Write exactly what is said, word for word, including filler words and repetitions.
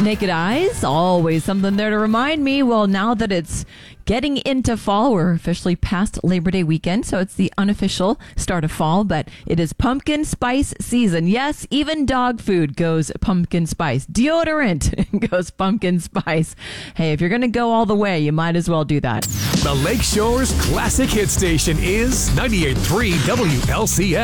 Naked Eyes, always something there to remind me. Well, now that it's getting into fall, we're officially past Labor Day weekend, so it's the unofficial start of fall, but it is pumpkin spice season. Yes, even dog food goes pumpkin spice. Deodorant goes pumpkin spice. Hey, if you're going to go all the way, you might as well do that. The Lakeshore's classic hit station is ninety-eight point three W L C S.